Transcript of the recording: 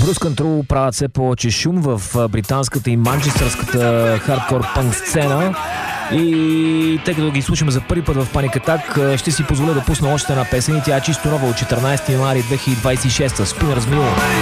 Bruce Control правят все повече шум в британската и манчестърската хардкор пънк сцена. И тъй като ги слушаме за първи път в Panic Attack, ще си позволя да пусна още една песен и тя е чисто нова от 14 януари 2026 Spinners Mule.